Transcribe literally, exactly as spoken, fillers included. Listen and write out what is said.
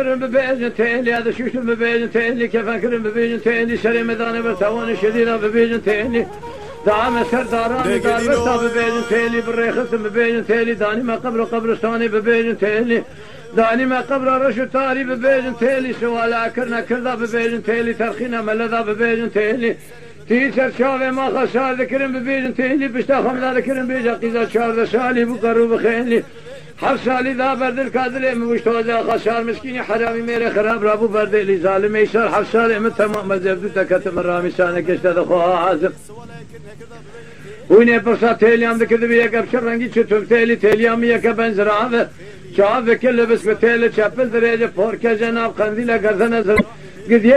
ببيجن تيلي هذا شوش ببيجن تيلي كيف أكرم ببيجن تيلي شري مداني برتوان شديدة ببيجن تيلي دعم سرداران دار برتا ببيجن تيلي بالريخص ببيجن تيلي داني ما قبر قبرستاني ببيجن تيلي داني ما قبر رشو تاري ببيجن تيلي سوالا كرنا كردا ببيجن تيلي ترخينا ملذا ببيجن تيلي تيسر شاوه ما خسار ذكرن ببيجن تيلي بشتا خمدا ذكرن بيجا قيزا شار سالي بقرو بخيلي حف سالي ذا برد الكادر مشتوزا خسار مسكيني حرامي ميري خراب رابو برد لي ظالم يسار حف سالي من تمام مزبدو تكتم الرامي سانك اشتد خوها عازم ويني برسا تيليام ذكر بيك ابشر رنگي چتوب تيلي تيليام يك بنزرا شاف كل بس تيلي چپل درجه فورك جناب قنديل گردن